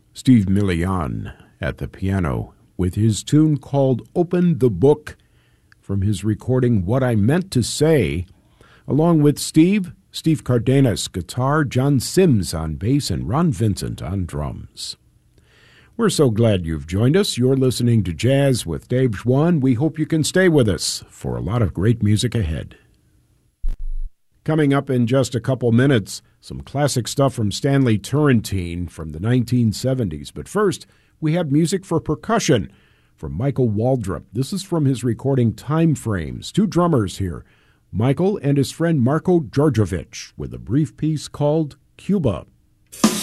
Steve Millian at the piano with his tune called Open the Book from his recording What I Meant to Say, along with Steve Cardenas guitar, John Sims on bass, and Ron Vincent on drums. We're so glad you've joined us. You're listening to Jazz with Dave Schwann. We hope you can stay with us for a lot of great music ahead. Coming up in just a couple minutes, some classic stuff from Stanley Turrentine from the 1970s. But first, we have music for percussion from Michael Waldrop. This is from his recording Time Frames. Two drummers here, Michael and his friend Marko Djordjevic, with a brief piece called Cuba.